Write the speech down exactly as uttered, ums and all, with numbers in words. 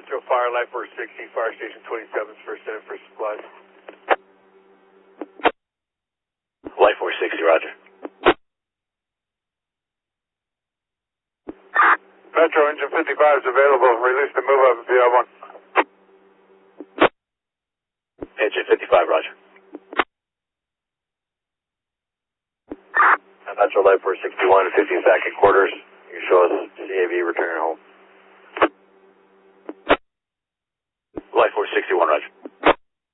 Metro Fire, Life four sixty, Fire Station twenty-seven, first in for supplies. Life four sixty, roger. Metro Engine fifty-five is available. Release the move up if you have one. Engine fifty-five, roger. Metro Life four sixty-one, fifteen second quarters. You show us C A V return home. Life four sixty-one, roger.